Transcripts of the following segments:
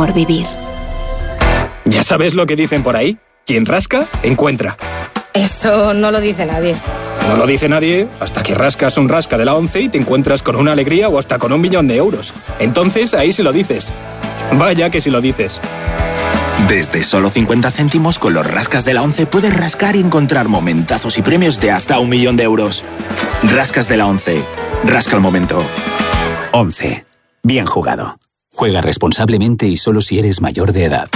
por vivir. ¿Ya sabes lo que dicen por ahí? Quien rasca, encuentra. Eso no lo dice nadie. No lo dice nadie hasta que rascas un rasca de la ONCE y te encuentras con una alegría o hasta con 1 millón de euros. Entonces ahí sí lo dices. Vaya que sí lo dices. Desde solo 50 céntimos con los rascas de la ONCE puedes rascar y encontrar momentazos y premios de hasta 1 millón de euros. Rascas de la ONCE. Rasca el momento. ONCE. Bien jugado. Juega responsablemente y solo si eres mayor de edad.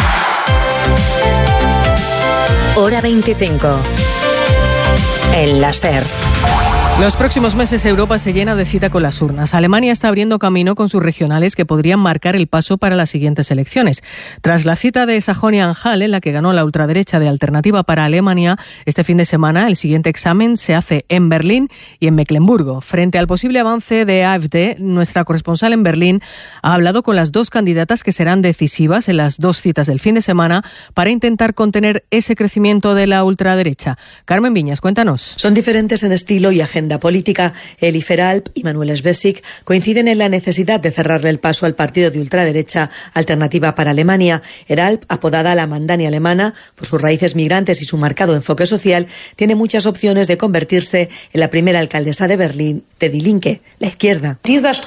Hora 25. El la SER. Los próximos meses Europa se llena de cita con las urnas. Alemania está abriendo camino con sus regionales que podrían marcar el paso para las siguientes elecciones. Tras la cita de Sajonia-Anhalt, en la que ganó la ultraderecha de Alternativa para Alemania, este fin de semana el siguiente examen se hace en Berlín y en Mecklemburgo. Frente al posible avance de AfD, nuestra corresponsal en Berlín ha hablado con las dos candidatas que serán decisivas en las dos citas del fin de semana para intentar contener ese crecimiento de la ultraderecha. Carmen Viñas, cuéntanos. Son diferentes en estilo y agenda política. Elifer Alp y Manuel Schwesig coinciden en la necesidad de cerrarle el paso al partido de ultraderecha Alternativa para Alemania. Alp, apodada la Mandani alemana por sus raíces migrantes y su marcado enfoque social, tiene muchas opciones de convertirse en la primera alcaldesa de Berlín de Die Linke, la izquierda.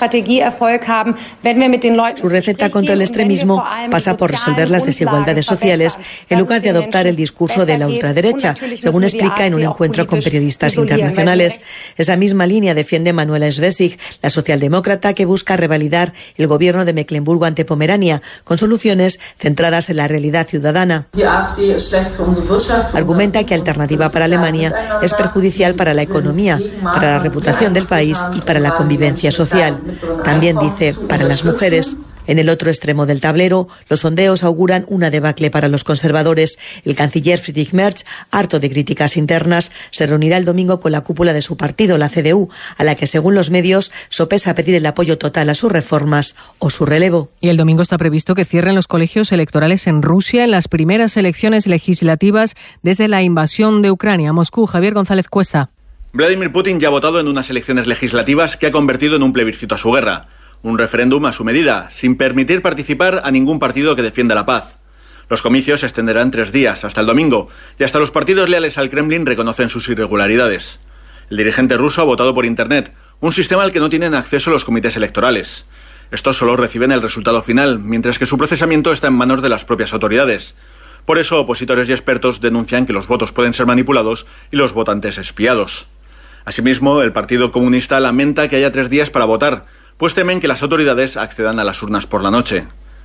Su receta contra el extremismo pasa por resolver las desigualdades sociales en lugar de adoptar el discurso de la ultraderecha, según explica en un encuentro con periodistas internacionales. Esa misma línea defiende Manuela Schwesig, la socialdemócrata que busca revalidar el gobierno de Mecklemburgo ante Pomerania, con soluciones centradas en la realidad ciudadana. Argumenta que Alternativa para Alemania es perjudicial para la economía, para la reputación del país y para la convivencia social. También dice, para las mujeres. En el otro extremo del tablero, los sondeos auguran una debacle para los conservadores. El canciller Friedrich Merz, harto de críticas internas, se reunirá el domingo con la cúpula de su partido, la CDU, a la que, según los medios, sopesa pedir el apoyo total a sus reformas o su relevo. Y el domingo está previsto que cierren los colegios electorales en Rusia en las primeras elecciones legislativas desde la invasión de Ucrania. Moscú, Javier González Cuesta. Vladimir Putin ya ha votado en unas elecciones legislativas que ha convertido en un plebiscito a su guerra. Un referéndum a su medida, sin permitir participar a ningún partido que defienda la paz. Los comicios se extenderán 3 días, hasta el domingo, y hasta los partidos leales al Kremlin reconocen sus irregularidades. El dirigente ruso ha votado por Internet, un sistema al que no tienen acceso los comités electorales. Estos solo reciben el resultado final, mientras que su procesamiento está en manos de las propias autoridades. Por eso, opositores y expertos denuncian que los votos pueden ser manipulados y los votantes espiados. Asimismo, el Partido Comunista lamenta que haya 3 días para votar, pues temen que las autoridades accedan a las urnas por la noche.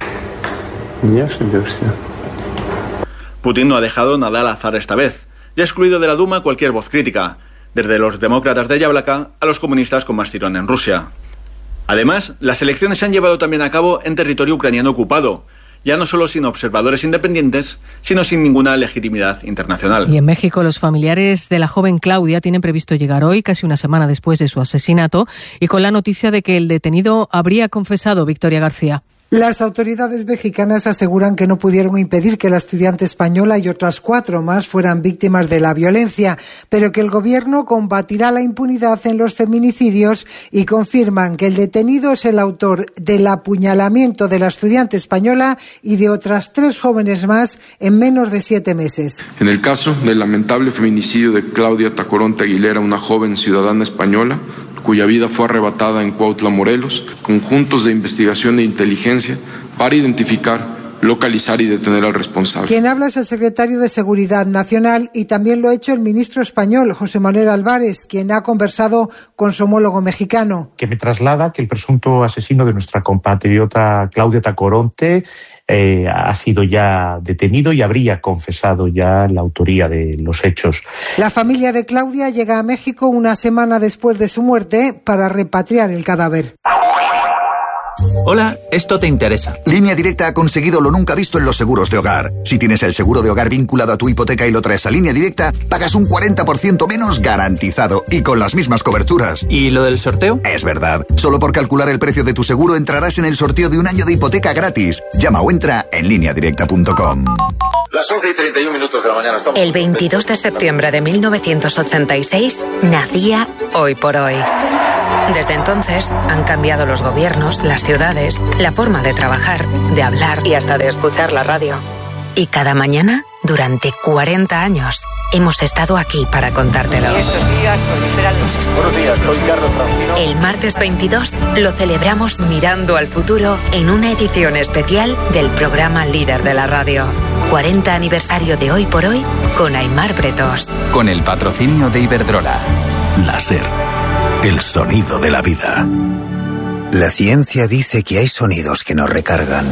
Putin no ha dejado nada al azar esta vez, y ha excluido de la Duma cualquier voz crítica, desde los demócratas de Yablaka a los comunistas con más tirón en Rusia. Además, las elecciones se han llevado también a cabo en territorio ucraniano ocupado, ya no solo sin observadores independientes, sino sin ninguna legitimidad internacional. Y en México, los familiares de la joven Claudia tienen previsto llegar hoy, casi una semana después de su asesinato, y con la noticia de que el detenido habría confesado. Victoria García. Las autoridades mexicanas aseguran que no pudieron impedir que la estudiante española y otras 4 más fueran víctimas de la violencia, pero que el gobierno combatirá la impunidad en los feminicidios y confirman que el detenido es el autor del apuñalamiento de la estudiante española y de otras 3 jóvenes más en menos de 7 meses. En el caso del lamentable feminicidio de Claudia Tacoronte Aguilera, una joven ciudadana española, cuya vida fue arrebatada en Cuautla, Morelos, conjuntos de investigación e inteligencia para identificar, localizar y detener al responsable. Quien habla es el secretario de Seguridad Nacional y también lo ha hecho el ministro español, José Manuel Álvarez, quien ha conversado con su homólogo mexicano. Que me traslada que el presunto asesino de nuestra compatriota Claudia Tacoronte ha sido ya detenido y habría confesado ya la autoría de los hechos. La familia de Claudia llega a México una semana después de su muerte para repatriar el cadáver. Hola, esto te interesa. Línea Directa ha conseguido lo nunca visto en los seguros de hogar. Si tienes el seguro de hogar vinculado a tu hipoteca y lo traes a Línea Directa, pagas un 40% menos garantizado y con las mismas coberturas. ¿Y lo del sorteo? Es verdad. Solo por calcular el precio de tu seguro entrarás en el sorteo de un año de hipoteca gratis. Llama o entra en lineadirecta.com. Las 11:31 de la mañana. El 22 de septiembre de 1986 nacía Hoy por Hoy. Desde entonces han cambiado los gobiernos, las ciudades, la forma de trabajar, de hablar y hasta de escuchar la radio. Y cada mañana, durante 40 años, hemos estado aquí para contártelo. Y estos días proliferan los estudios. Buenos días, soy Carlos Francino. El martes 22 lo celebramos mirando al futuro en una edición especial del programa líder de la radio. 40 aniversario de Hoy por Hoy con Aimar Bretos. Con el patrocinio de Iberdrola. La SER, el sonido de la vida. La ciencia dice que hay sonidos que nos recargan.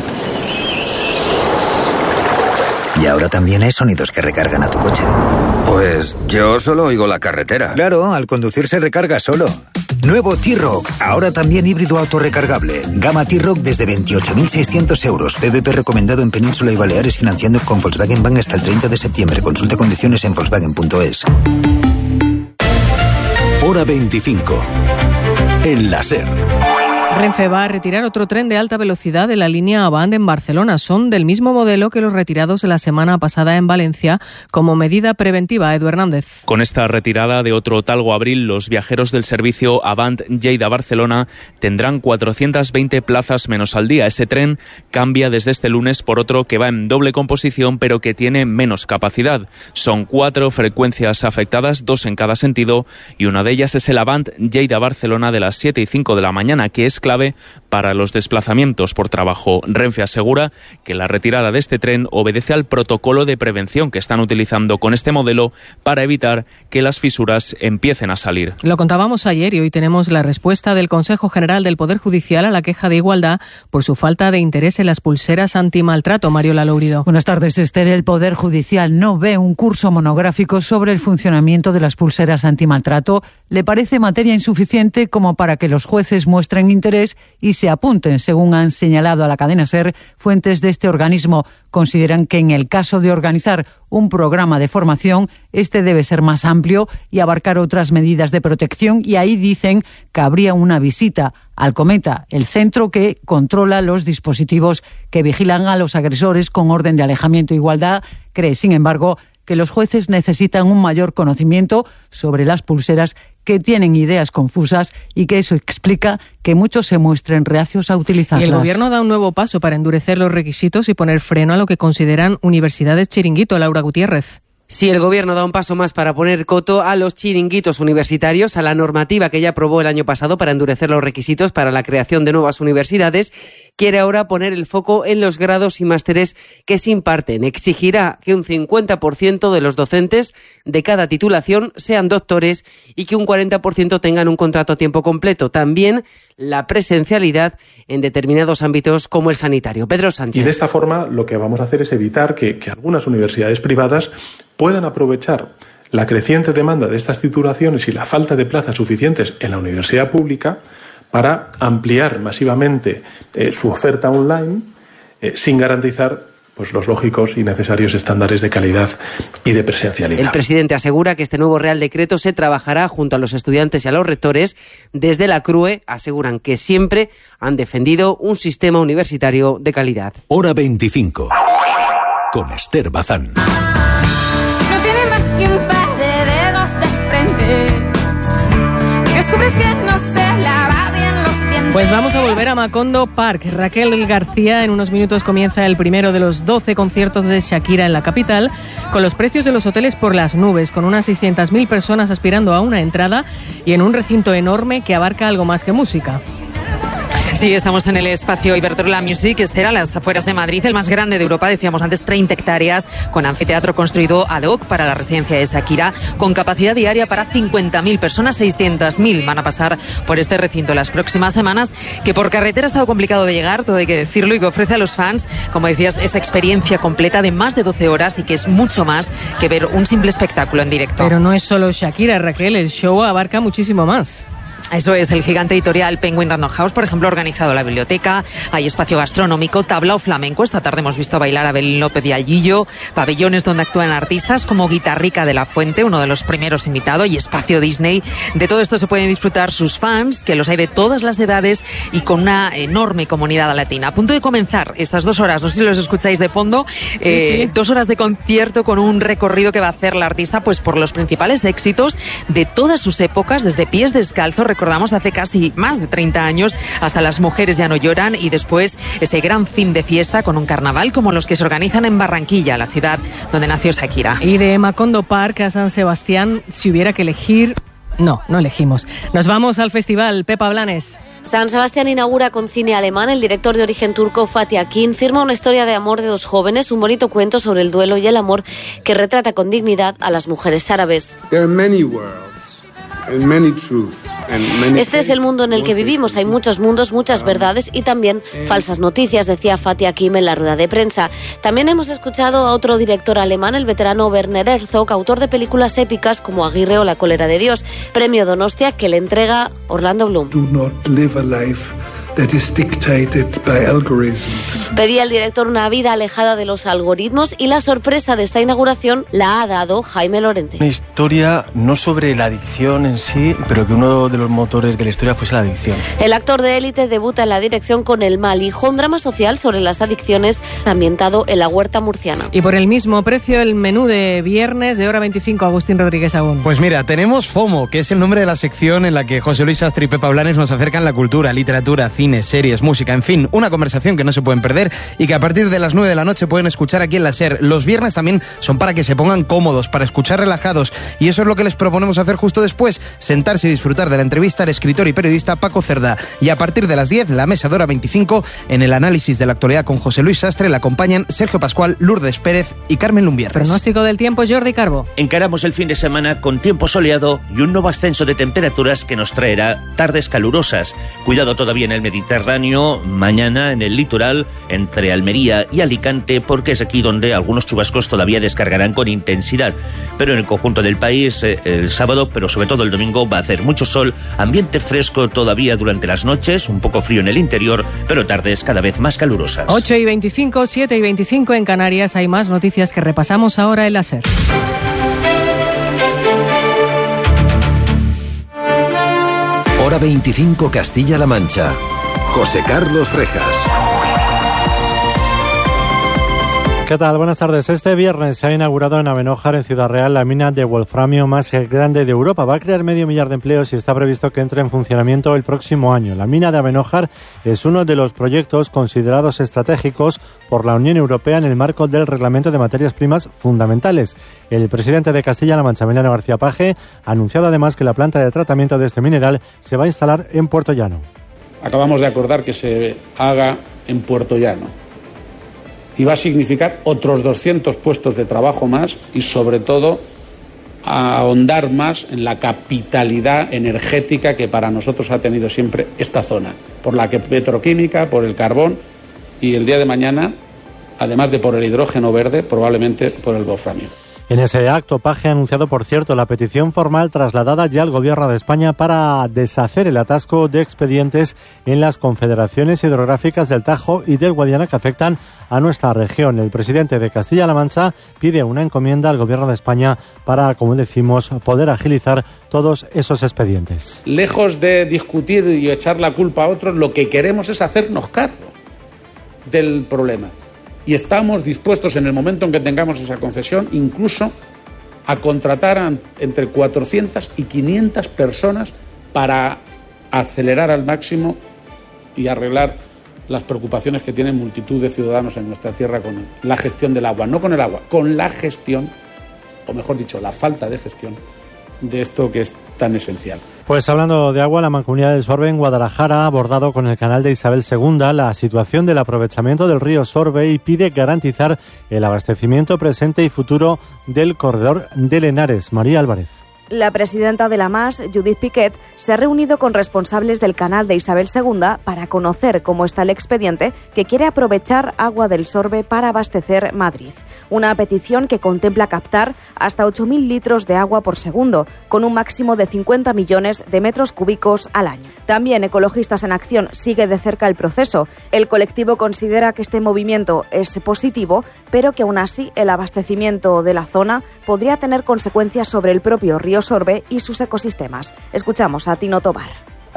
Y ahora también hay sonidos que recargan a tu coche. Pues yo solo oigo la carretera. Claro, al conducir se recarga solo. Nuevo T-Roc, ahora también híbrido autorrecargable. Gama T-Roc desde 28.600 euros. PVP recomendado en Península y Baleares, financiando con Volkswagen Bank hasta el 30 de septiembre. Consulta condiciones en Volkswagen.es. Hora 25. En la SER. Renfe va a retirar otro tren de alta velocidad de la línea Avant en Barcelona. Son del mismo modelo que los retirados la semana pasada en Valencia como medida preventiva. Edu Hernández. Con esta retirada de otro Talgo Abril, los viajeros del servicio Avant Lleida-Barcelona tendrán 420 plazas menos al día. Ese tren cambia desde este lunes por otro que va en doble composición pero que tiene menos capacidad. Son 4 frecuencias afectadas, 2 en cada sentido, y una de ellas es el Avant Lleida-Barcelona de las 7 y 5 de la mañana, que es clave para los desplazamientos por trabajo. Renfe asegura que la retirada de este tren obedece al protocolo de prevención que están utilizando con este modelo para evitar que las fisuras empiecen a salir. Lo contábamos ayer y hoy tenemos la respuesta del Consejo General del Poder Judicial a la queja de Igualdad por su falta de interés en las pulseras antimaltrato. Mariola Lourido. Buenas tardes, Esther. El Poder Judicial no ve un curso monográfico sobre el funcionamiento de las pulseras antimaltrato. Le parece materia insuficiente como para que los jueces muestren interés y se apunten, según han señalado a la cadena SER fuentes de este organismo. Consideran que en el caso de organizar un programa de formación, este debe ser más amplio y abarcar otras medidas de protección, y ahí dicen que habría una visita al Cometa, el centro que controla los dispositivos que vigilan a los agresores con orden de alejamiento. Igualdad cree, sin embargo, que los jueces necesitan un mayor conocimiento sobre las pulseras, que tienen ideas confusas y que eso explica que muchos se muestren reacios a utilizarlas. Y el Gobierno da un nuevo paso para endurecer los requisitos y poner freno a lo que consideran universidades chiringuito. Laura Gutiérrez. Sí, el Gobierno da un paso más para poner coto a los chiringuitos universitarios, a la normativa que ya aprobó el año pasado para endurecer los requisitos para la creación de nuevas universidades. Quiere ahora poner el foco en los grados y másteres que se imparten. Exigirá que un 50% de los docentes de cada titulación sean doctores y que un 40% tengan un contrato a tiempo completo. También la presencialidad en determinados ámbitos como el sanitario. Pedro Sánchez. Y de esta forma lo que vamos a hacer es evitar que algunas universidades privadas puedan aprovechar la creciente demanda de estas titulaciones y la falta de plazas suficientes en la universidad pública para ampliar masivamente su oferta online sin garantizar pues los lógicos y necesarios estándares de calidad y de presencialidad. El presidente asegura que este nuevo Real Decreto se trabajará junto a los estudiantes y a los rectores. Desde la CRUE aseguran que siempre han defendido un sistema universitario de calidad. Hora 25. Con Esther Bazán. Tiene más que un par de dedos de frente. Descubres que no se lava bien los dientes. Pues vamos a volver a Macondo Park. Raquel García, en unos minutos comienza el primero de los 12 conciertos de Shakira en la capital, con los precios de los hoteles por las nubes, con unas 600.000 personas aspirando a una entrada y en un recinto enorme que abarca algo más que música. Sí, estamos en el espacio Iberdrola Music, Esther, a las afueras de Madrid, el más grande de Europa, decíamos antes, 30 hectáreas, con anfiteatro construido ad hoc para la residencia de Shakira, con capacidad diaria para 50.000 personas, 600.000 van a pasar por este recinto las próximas semanas, que por carretera ha estado complicado de llegar, todo hay que decirlo, y que ofrece a los fans, como decías, esa experiencia completa de más de 12 horas y que es mucho más que ver un simple espectáculo en directo. Pero no es solo Shakira, Raquel, el show abarca muchísimo más. Eso es, el gigante editorial Penguin Random House, por ejemplo, ha organizado la biblioteca, hay espacio gastronómico, tablao flamenco, esta tarde hemos visto bailar a Belén López y al Gillo, pabellones donde actúan artistas como Guitarrica de la Fuente, uno de los primeros invitados, y espacio Disney. De todo esto se pueden disfrutar sus fans, que los hay de todas las edades y con una enorme comunidad latina. A punto de comenzar estas 2 horas, no sé si los escucháis de fondo, sí. 2 horas de concierto con un recorrido que va a hacer la artista pues por los principales éxitos de todas sus épocas, desde Pies Descalzos, recordamos, hace casi más de 30 años. Hasta las mujeres ya no lloran, y después ese gran fin de fiesta con un carnaval como los que se organizan en Barranquilla, la ciudad donde nació Shakira. Y de Macondo Park a San Sebastián, si hubiera que elegir... No elegimos. Nos vamos al festival. Pepa Blanes. San Sebastián inaugura con cine alemán. El director de origen turco Fatih Akin firma una historia de amor de dos jóvenes, un bonito cuento sobre el duelo y el amor que retrata con dignidad a las mujeres árabes. Este es el mundo en el que vivimos. Hay muchos mundos, muchas verdades y también falsas noticias, decía Fatih Akin en la rueda de prensa. También hemos escuchado a otro director alemán, el veterano Werner Herzog, autor de películas épicas como Aguirre o La cólera de Dios, premio Donostia que le entrega Orlando Bloom. Pedía el director una vida alejada de los algoritmos, y la sorpresa de esta inauguración la ha dado Jaime Lorente. Una historia no sobre la adicción en sí, pero que uno de los motores de la historia fuese la adicción. El actor de élite debuta en la dirección con El Mal, hijo, un drama social sobre las adicciones ambientado en la huerta murciana. Y por el mismo precio el menú de viernes de hora 25, Agustín Rodríguez Agún. Pues mira, tenemos FOMO, que es el nombre de la sección en la que José Luis Sastre y Pepa Blanes nos acercan la cultura, literatura, cine, series, música, en fin, una conversación que no se pueden perder y que a partir de las 9 de la noche pueden escuchar aquí en la SER. Los viernes también son para que se pongan cómodos, para escuchar relajados, y eso es lo que les proponemos hacer justo después, sentarse y disfrutar de la entrevista al escritor y periodista Paco Cerda. Y a partir de las 10, la mesa de hora 25, en el análisis de la actualidad con José Luis Sastre, le acompañan Sergio Pascual, Lourdes Pérez y Carmen Lumbierres. Pronóstico del tiempo, Jordi Carbo. Encaramos el fin de semana con tiempo soleado y un nuevo ascenso de temperaturas que nos traerá tardes calurosas. Cuidado todavía en el Mediterráneo, mañana en el litoral, entre Almería y Alicante, porque es aquí donde algunos chubascos todavía descargarán con intensidad. Pero en el conjunto del país, el sábado, pero sobre todo el domingo, va a hacer mucho sol, ambiente fresco todavía durante las noches, un poco frío en el interior, pero tardes cada vez más calurosas. 8:25, 7:25 en Canarias. Hay más noticias que repasamos ahora en la SER. Hora 25, Castilla-La Mancha. José Carlos Rejas. ¿Qué tal? Buenas tardes. Este viernes se ha inaugurado en Abenójar, en Ciudad Real, la mina de wolframio más grande de Europa. Va a crear 500.000 de empleos y está previsto que entre en funcionamiento el próximo año. La mina de Abenójar es uno de los proyectos considerados estratégicos por la Unión Europea en el marco del Reglamento de Materias Primas Fundamentales. El presidente de Castilla-La Mancha, Emiliano García Paje, ha anunciado además que la planta de tratamiento de este mineral se va a instalar en Puerto Llano. Acabamos de acordar que se haga en Puerto Llano. Y va a significar otros 200 puestos de trabajo más y, sobre todo, ahondar más en la capitalidad energética que para nosotros ha tenido siempre esta zona, por la petroquímica, por el carbón y el día de mañana, además de por el hidrógeno verde, probablemente por el wolframio. En ese acto, Paje ha anunciado, por cierto, la petición formal trasladada ya al Gobierno de España para deshacer el atasco de expedientes en las confederaciones hidrográficas del Tajo y del Guadiana que afectan a nuestra región. El presidente de Castilla-La Mancha pide una encomienda al Gobierno de España para, como decimos, poder agilizar todos esos expedientes. Lejos de discutir y echar la culpa a otros, lo que queremos es hacernos cargo del problema. Y estamos dispuestos, en el momento en que tengamos esa concesión, incluso a contratar entre 400 y 500 personas para acelerar al máximo y arreglar las preocupaciones que tienen multitud de ciudadanos en nuestra tierra con la gestión del agua. No con el agua, con la gestión, o mejor dicho, la falta de gestión de esto que es tan esencial. Pues hablando de agua, la Mancomunidad del Sorbe en Guadalajara ha abordado con el canal de Isabel II la situación del aprovechamiento del río Sorbe y pide garantizar el abastecimiento presente y futuro del corredor de Henares. María Álvarez. La presidenta de la MAS, Judith Piquet, se ha reunido con responsables del canal de Isabel II para conocer cómo está el expediente que quiere aprovechar agua del Sorbe para abastecer Madrid. Una petición que contempla captar hasta 8.000 litros de agua por segundo, con un máximo de 50 millones de metros cúbicos al año. También Ecologistas en Acción sigue de cerca el proceso. El colectivo considera que este movimiento es positivo, pero que aún así el abastecimiento de la zona podría tener consecuencias sobre el propio río Sorbe y sus ecosistemas. Escuchamos a Tino Tobar.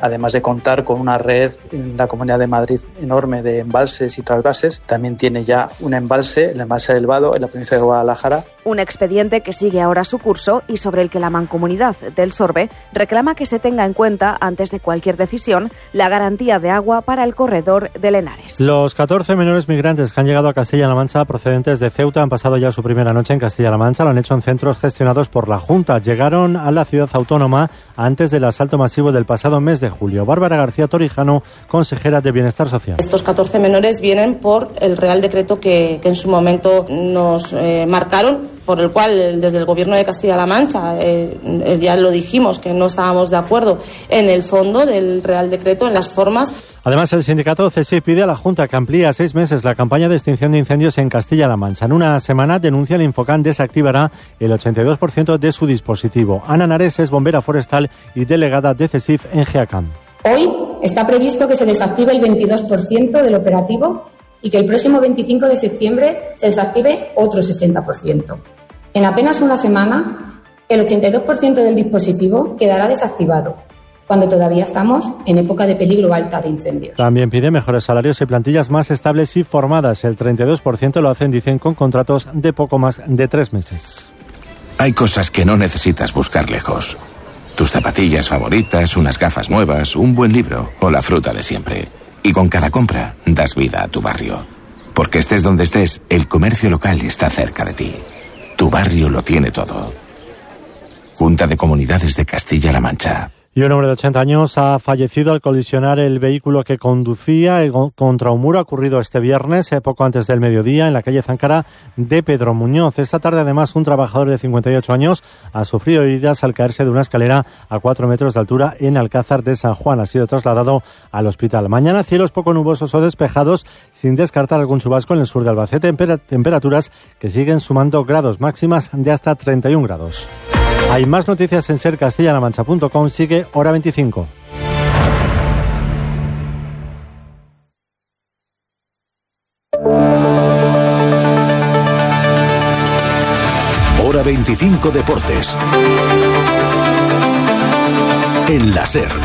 además de contar con una red en la Comunidad de Madrid enorme de embalses y trasvases, también tiene ya un embalse, el embalse del Vado, en la provincia de Guadalajara. Un expediente que sigue ahora su curso y sobre el que la Mancomunidad del Sorbe reclama que se tenga en cuenta, antes de cualquier decisión, la garantía de agua para el corredor del Henares. Los 14 menores migrantes que han llegado a Castilla-La Mancha procedentes de Ceuta han pasado ya su primera noche en Castilla-La Mancha. Lo han hecho en centros gestionados por la Junta. Llegaron a la ciudad autónoma antes del asalto masivo del pasado mes de julio. Bárbara García Torijano, consejera de Bienestar Social. Estos 14 menores vienen por el Real Decreto que en su momento nos marcaron, por el cual desde el Gobierno de Castilla-La Mancha ya lo dijimos que no estábamos de acuerdo en el fondo del Real Decreto, en las formas. Además, el sindicato CSIC pide a la Junta que amplíe a 6 meses la campaña de extinción de incendios en Castilla-La Mancha. En una semana, denuncia el Infocan desactivará el 82% de su dispositivo. Ana Nares es bombera forestal y delegada de CSIC en GEACAM. Hoy está previsto que se desactive el 22% del operativo y que el próximo 25 de septiembre se desactive otro 60%. En apenas una semana, el 82% del dispositivo quedará desactivado, cuando todavía estamos en época de peligro alta de incendios. También pide mejores salarios y plantillas más estables y formadas. El 32% lo hacen, dicen, con contratos de poco más de 3 meses. Hay cosas que no necesitas buscar lejos. Tus zapatillas favoritas, unas gafas nuevas, un buen libro o la fruta de siempre. Y con cada compra das vida a tu barrio. Porque estés donde estés, el comercio local está cerca de ti. Tu barrio lo tiene todo. Junta de Comunidades de Castilla-La Mancha. Y un hombre de 80 años ha fallecido al colisionar el vehículo que conducía contra un muro. Ha ocurrido este viernes, poco antes del mediodía, en la calle Záncara de Pedro Muñoz. Esta tarde, además, un trabajador de 58 años ha sufrido heridas al caerse de una escalera a 4 metros de altura en Alcázar de San Juan. Ha sido trasladado al hospital. Mañana, cielos poco nubosos o despejados, sin descartar algún chubasco en el sur de Albacete. Temperaturas que siguen sumando grados, máximas de hasta 31 grados. Hay más noticias en sercastillalamancha.com. Sigue Hora 25. Hora 25 Deportes. En la SER.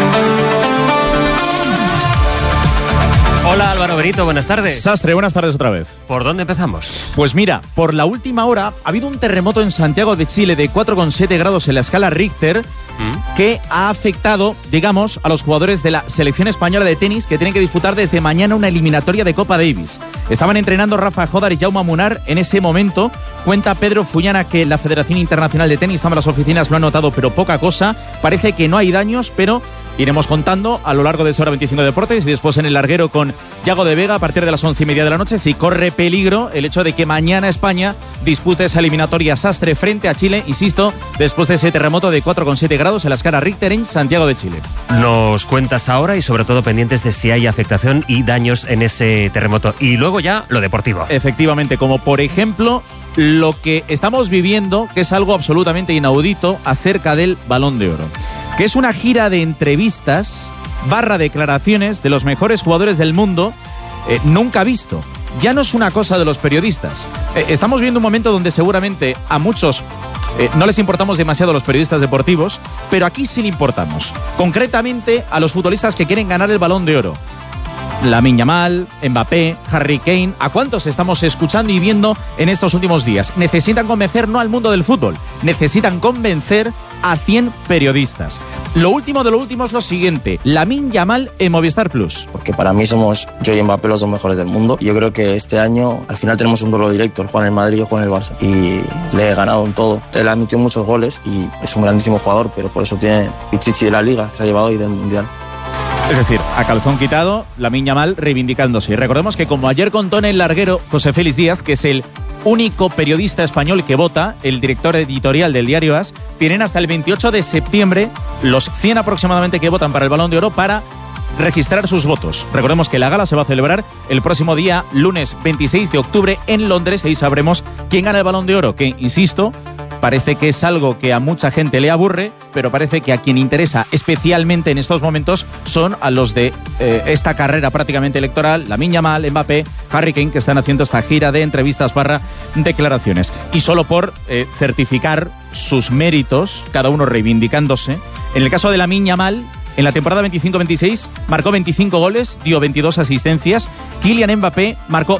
Hola Álvaro Benito, buenas tardes. Sastre, buenas tardes otra vez. ¿Por dónde empezamos? Pues mira, por la última hora ha habido un terremoto en Santiago de Chile de 4,7 grados en la escala Richter que ha afectado, digamos, a los jugadores de la selección española de tenis que tienen que disputar desde mañana una eliminatoria de Copa Davis. Estaban entrenando Rafa Jodar y Jaume Munar en ese momento. Cuenta Pedro Fullana que la Federación Internacional de Tenis, las oficinas lo han notado, pero poca cosa. Parece que no hay daños, pero iremos contando a lo largo de esa Hora 25 de Deportes y después en el larguero con Yago de Vega a partir de las 11:30 de la noche. Si corre peligro el hecho de que mañana España dispute esa eliminatoria Sastre frente a Chile, insisto, después de ese terremoto de 4,7 grados en la escala Richter en Santiago de Chile. Nos cuentas ahora y sobre todo pendientes de si hay afectación y daños en ese terremoto. Y luego ya lo deportivo. Efectivamente, como por ejemplo lo que estamos viviendo, que es algo absolutamente inaudito acerca del Balón de Oro, que es una gira de entrevistas / declaraciones de los mejores jugadores del mundo nunca visto. Ya no es una cosa de los periodistas. Estamos viendo un momento donde seguramente a muchos no les importamos demasiado a los periodistas deportivos, pero aquí sí le importamos. Concretamente a los futbolistas que quieren ganar el Balón de Oro. Lamine Yamal, Mbappé, Harry Kane, ¿a cuántos estamos escuchando y viendo en estos últimos días? Necesitan convencer no al mundo del fútbol, necesitan convencer a 100 periodistas. Lo último de lo último es lo siguiente: Lamine Yamal en Movistar Plus. Porque para mí somos yo y Mbappé los dos mejores del mundo. Yo creo que este año al final tenemos un duelo directo. Él juega en el Madrid y yo juego en el Barça. Y le he ganado en todo. Él ha metido muchos goles y es un grandísimo jugador, pero por eso tiene Pichichi de la Liga, que se ha llevado hoy del Mundial. Es decir, a calzón quitado, Lamine Yamal reivindicándose. Y recordemos que, como ayer contó en el larguero José Félix Díaz, que es el único periodista español que vota, el director editorial del diario AS, tienen hasta el 28 de septiembre los 100 aproximadamente que votan para el Balón de Oro para registrar sus votos. Recordemos que la gala se va a celebrar el próximo día, lunes 26 de octubre, en Londres. Ahí sabremos quién gana el Balón de Oro, que, insisto, parece que es algo que a mucha gente le aburre, pero parece que a quien interesa especialmente en estos momentos son a los de esta carrera prácticamente electoral, Lamine Yamal, Mbappé, Harry Kane, que están haciendo esta gira de entrevistas / declaraciones. Y solo por certificar sus méritos, cada uno reivindicándose, en el caso de Lamine Yamal, En la temporada 25-26 marcó 25 goles, dio 22 asistencias. Kylian Mbappé marcó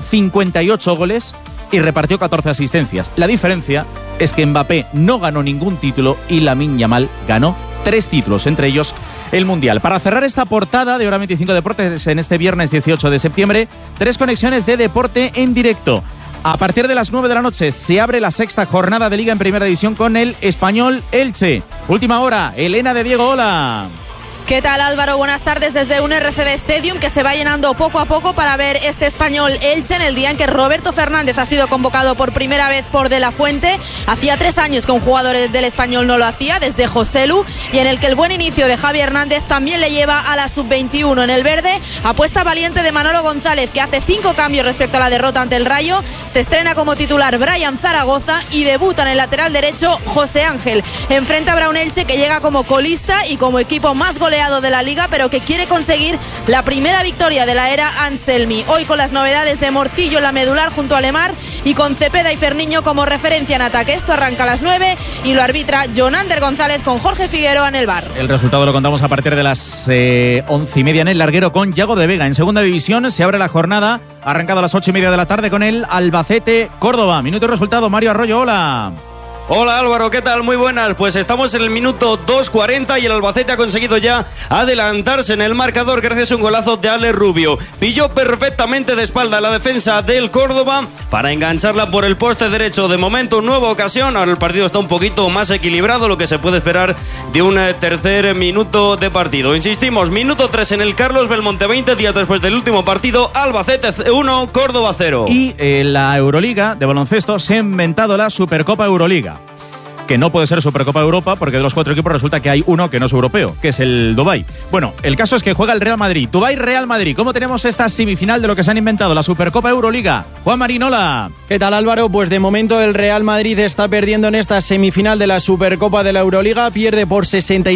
58 goles y repartió 14 asistencias. La diferencia es que Mbappé no ganó ningún título y Lamine Yamal ganó 3 títulos, entre ellos el Mundial. Para cerrar esta portada de Hora 25 Deportes en este viernes 18 de septiembre, 3 conexiones de deporte en directo. A partir de las 9 de la noche se abre la 6ª jornada de Liga en Primera División con el Español Elche. Última hora, Elena de Diego, hola. ¿Qué tal, Álvaro? Buenas tardes desde un RCD Stadium que se va llenando poco a poco para ver este Español Elche en el día en que Roberto Fernández ha sido convocado por primera vez por De la Fuente. Hacía 3 años que un jugador del Español no lo hacía, desde Joselu, y en el que el buen inicio de Javi Hernández también le lleva a la sub-21. En el verde, apuesta valiente de Manolo González, que hace 5 cambios respecto a la derrota ante el Rayo. Se estrena como titular Brian Zaragoza y debuta en el lateral derecho José Ángel. Enfrente habrá un Elche que llega como colista y como equipo más goleado de la Liga, pero que quiere conseguir la primera victoria de la era Anselmi. Hoy con las novedades de Morcillo en la medular junto a Lemar y con Cepeda y Ferniño como referencia en ataque. Esto arranca a las 9 y lo arbitra Jonander González con Jorge Figueroa en el bar. El resultado lo contamos a partir de las 11:30 en el larguero con Yago de Vega. En segunda división se abre la jornada, arrancado a las 8:30 de la tarde con el Albacete Córdoba. Minuto y resultado, Mario Arroyo, hola. Hola Álvaro, ¿qué tal? Muy buenas. Pues estamos en el minuto 2:40 y el Albacete ha conseguido ya adelantarse en el marcador gracias a un golazo de Ale Rubio. Pilló perfectamente de espalda la defensa del Córdoba para engancharla por el poste derecho. De momento, nueva ocasión. Ahora el partido está un poquito más equilibrado, lo que se puede esperar de un tercer minuto de partido. Insistimos, minuto 3 en el Carlos Belmonte, 20 días después del último partido. Albacete 1, Córdoba 0. Y la Euroliga de baloncesto se ha inventado la Supercopa Euroliga, que no puede ser Supercopa Europa porque de los 4 equipos resulta que hay uno que no es europeo, que es el Dubái. Bueno, el caso es que juega el Real Madrid. Dubái-Real Madrid. ¿Cómo tenemos esta semifinal de lo que se han inventado, la Supercopa Euroliga? Juan Marinola. ¿Qué tal, Álvaro? Pues de momento el Real Madrid está perdiendo en esta semifinal de la Supercopa de la Euroliga. Pierde por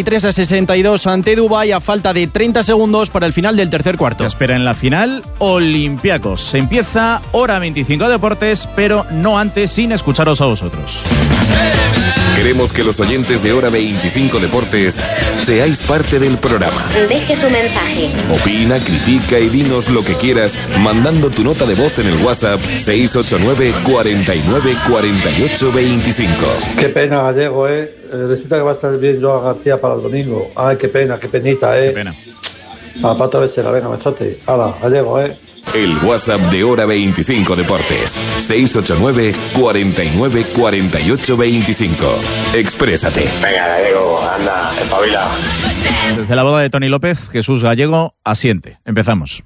63-62 ante Dubái a falta de 30 segundos para el final del tercer cuarto. Se espera en la final Olympiacos. Se empieza Hora 25 Deportes, pero no antes sin escucharos a vosotros. Queremos que los oyentes de Hora 25 Deportes seáis parte del programa. Deje tu mensaje. Opina, critica y dinos lo que quieras mandando tu nota de voz en el WhatsApp 689 49 48 25. Qué pena, Gallego, resulta que va a estar bien Joao García para el domingo. Ay, qué penita, Qué pena. A pata a veces la venga, machote. Hala, Gallego, El WhatsApp de Hora 25 Deportes 689 49 48 25. Exprésate. Venga, Gallego, anda, espabila. Desde la boda de Tony López, Jesús Gallego asiente. Empezamos.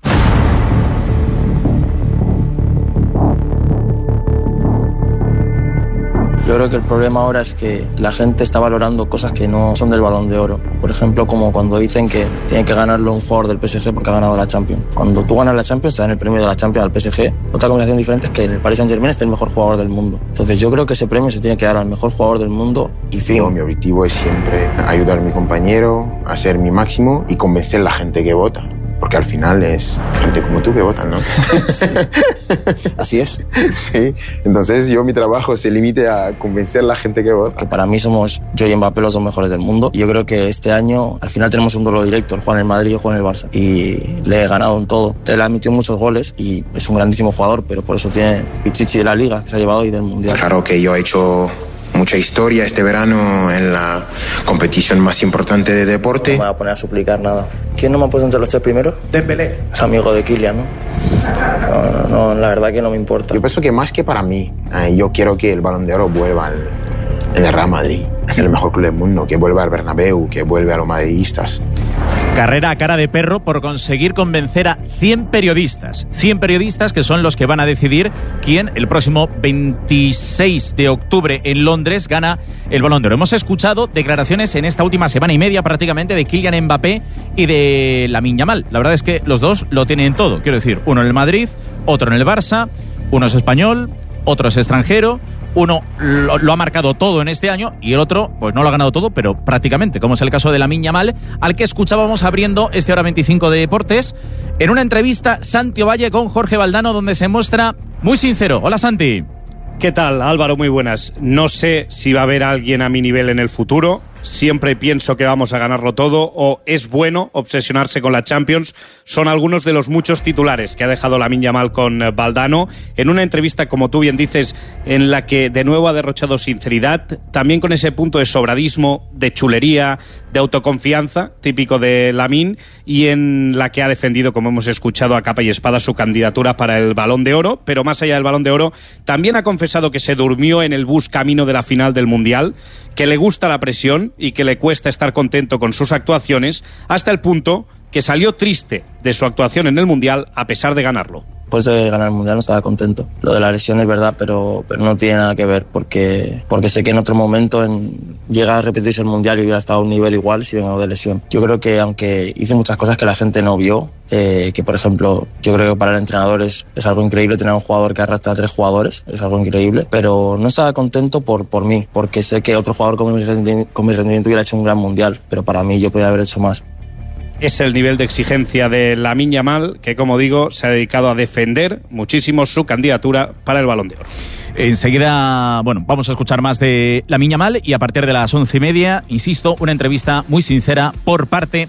Yo creo que el problema ahora es que la gente está valorando cosas que no son del Balón de Oro. Por ejemplo, como cuando dicen que tiene que ganarlo un jugador del PSG porque ha ganado la Champions. Cuando tú ganas la Champions, te dan el premio de la Champions al PSG. Otra combinación diferente es que en el Paris Saint-Germain esté el mejor jugador del mundo. Entonces yo creo que ese premio se tiene que dar al mejor jugador del mundo y fin. Mi objetivo es siempre ayudar a mi compañero, hacer mi máximo y convencer a la gente que vota. Porque al final es gente como tú que votan, ¿no? Sí. Así es. Sí. Entonces mi trabajo se limite a convencer a la gente que vota. Que para mí somos yo y Mbappé los 2 mejores del mundo. Yo creo que este año al final tenemos un duelo directo. Él juega en el Madrid y yo juego en el Barça. Y le he ganado en todo. Él ha metido muchos goles y es un grandísimo jugador, pero por eso tiene Pichichi de la Liga, que se ha llevado hoy del Mundial. Claro que yo he hecho mucha historia este verano en la competición más importante de deporte. No me voy a poner a suplicar nada. ¿Quién no me ha puesto entre los 3 primeros? Dembélé. Es amigo de Kylian, ¿no? No, la verdad que no me importa. Yo pienso que más que para mí, yo quiero que el Balón de Oro vuelva en el Real Madrid. Es el mejor club del mundo, que vuelva al Bernabéu, que vuelva a los madridistas. Carrera a cara de perro por conseguir convencer a 100 periodistas. 100 periodistas que son los que van a decidir quién el próximo 26 de octubre en Londres gana el Balón de Oro. Hemos escuchado declaraciones en esta última semana y media prácticamente de Kylian Mbappé y de Lamine Yamal. La verdad es que los dos lo tienen todo. Quiero decir, uno en el Madrid, otro en el Barça, uno es español, otro es extranjero. Uno lo ha marcado todo en este año y el otro pues no lo ha ganado todo, pero prácticamente, como es el caso de Lamine Yamal, al que escuchábamos abriendo este Hora 25 de Deportes en una entrevista Santi Ovalle con Jorge Valdano, donde se muestra muy sincero. Hola, Santi. ¿Qué tal, Álvaro? Muy buenas. No sé si va a haber alguien a mi nivel en el futuro. siempre pienso que vamos a ganarlo todo, o es bueno obsesionarse con la Champions, son algunos de los muchos titulares que ha dejado Lamine Yamal con Valdano, en una entrevista, como tú bien dices, en la que de nuevo ha derrochado sinceridad, también con ese punto de sobradismo, de chulería, de autoconfianza, típico de Lamine, y en la que ha defendido, como hemos escuchado, a capa y espada su candidatura para el Balón de Oro, pero más allá del Balón de Oro, también ha confesado que se durmió en el bus camino de la final del Mundial, que le gusta la presión y que le cuesta estar contento con sus actuaciones, hasta el punto que salió triste de su actuación en el Mundial a pesar de ganarlo. Después de ganar el Mundial no estaba contento. Lo de la lesión es verdad, pero no tiene nada que ver, porque sé que en otro momento llega a repetirse el Mundial y hubiera estado a un nivel igual si vengo de lesión. Yo creo que aunque hice muchas cosas que la gente no vio, que por ejemplo, yo creo que para el entrenador es algo increíble tener un jugador que arrastra a 3 jugadores, es algo increíble, pero no estaba contento por mí, porque sé que otro jugador con mi rendimiento hubiera hecho un gran Mundial, pero para mí yo podría haber hecho más. Es el nivel de exigencia de Lamine Yamal, que como digo, se ha dedicado a defender muchísimo su candidatura para el Balón de Oro. Enseguida, vamos a escuchar más de Lamine Yamal y a partir de las 11:30, insisto, una entrevista muy sincera por parte